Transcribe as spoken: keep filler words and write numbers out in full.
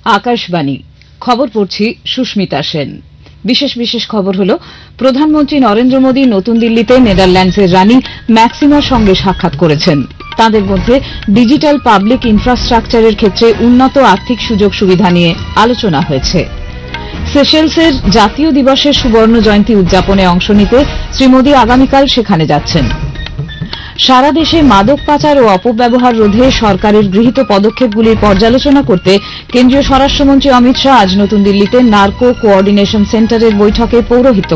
আকাশবাণী খবর পড়ছি সুস্মিতা সেন। বিশেষ বিশেষ খবর হল, প্রধানমন্ত্রী নরেন্দ্র মোদী নতুন দিল্লিতে নেদারল্যান্ডসের রানী ম্যাক্সিমার সঙ্গে সাক্ষাৎ করেছেন। তাঁদের মধ্যে ডিজিটাল পাবলিক ইনফ্রাস্ট্রাকচারের ক্ষেত্রে উন্নত আর্থিক সুযোগ সুবিধা নিয়ে আলোচনা হয়েছে। সেশেলসের জাতীয় দিবসের সুবর্ণ জয়ন্তী উদযাপনে অংশ নিতে শ্রী মোদী আগামীকাল সেখানে যাচ্ছেন। সারা দেশে মাদক পাচার ও অপব্যবহার রোধে সরকারের গৃহীত পদক্ষেপগুলির পর্যালোচনা করতে কেন্দ্রীয় স্বরাষ্ট্রমন্ত্রী অমিত শাহ আজ নতুন দিল্লিতে নার্কো কোঅর্ডিনেশন সেন্টারের বৈঠকে পৌরোহিত্য